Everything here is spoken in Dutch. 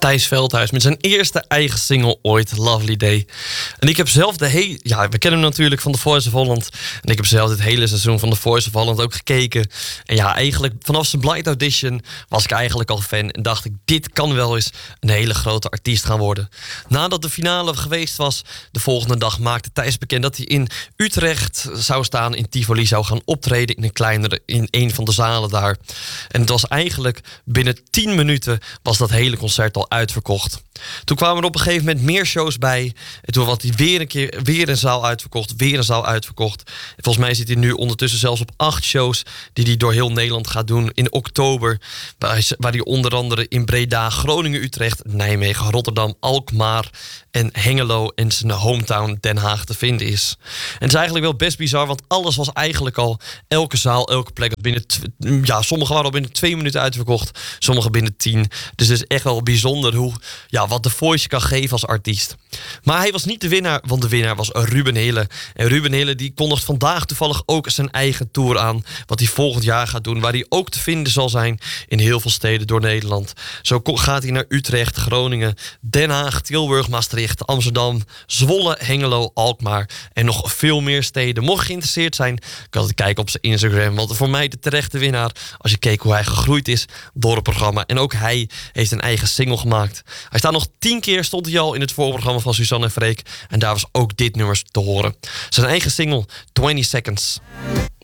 Thijs Veldhuis met zijn eerste eigen single ooit, Lovely Day. En ik heb zelf we kennen hem natuurlijk van The Voice of Holland. En ik heb zelf dit hele seizoen van The Voice of Holland ook gekeken. En ja, eigenlijk vanaf zijn Blind Audition was ik eigenlijk al fan. En dacht ik, dit kan wel eens een hele grote artiest gaan worden. Nadat de finale geweest was, de volgende dag maakte Thijs bekend dat hij in Utrecht zou staan, in Tivoli zou gaan optreden in een van de zalen daar. En het was eigenlijk binnen 10 minuten was dat hele concert al uitverkocht. Toen kwamen er op een gegeven moment meer shows bij. En toen had hij weer een zaal uitverkocht. En volgens mij zit hij nu ondertussen zelfs op 8 shows die hij door heel Nederland gaat doen in oktober. Waar hij onder andere in Breda, Groningen, Utrecht, Nijmegen, Rotterdam, Alkmaar en Hengelo en zijn hometown Den Haag te vinden is. En het is eigenlijk wel best bizar, want alles was eigenlijk al, elke zaal, elke plek, sommige waren al binnen 2 minuten uitverkocht, sommige binnen 10. Dus het is echt wel bijzonder wat The Voice kan geven als artiest. Maar hij was niet de winnaar, want de winnaar was Ruben Hille. En Ruben Hille die kondigt vandaag toevallig ook zijn eigen tour aan, wat hij volgend jaar gaat doen, waar hij ook te vinden zal zijn in heel veel steden door Nederland. Zo gaat hij naar Utrecht, Groningen, Den Haag, Tilburg, Maastricht, Amsterdam, Zwolle, Hengelo, Alkmaar en nog veel meer steden. Mocht je geïnteresseerd zijn, kan het kijken op zijn Instagram. Want voor mij de terechte winnaar, als je keek hoe hij gegroeid is door het programma. En ook hij heeft een eigen single gemaakt. Hij staat nog 10 keer, stond hij al in het voorprogramma van Suzanne en Freek. En daar was ook dit nummer te horen. Zijn eigen single, 20 Seconds.